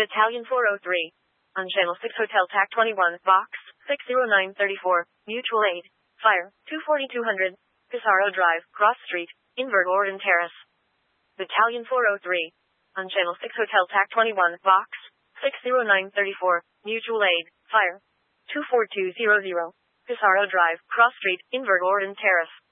Battalion 403. On Channel 6 Hotel TAC 21, Box 60934, Mutual Aid. Fire 24200, Pizarro Drive, Cross Street, Invert Orden Terrace. Battalion 403. On Channel 6 Hotel TAC 21, Box 60934, Mutual Aid. Fire 24200, Pizarro Drive, Cross Street, Invert Orden Terrace.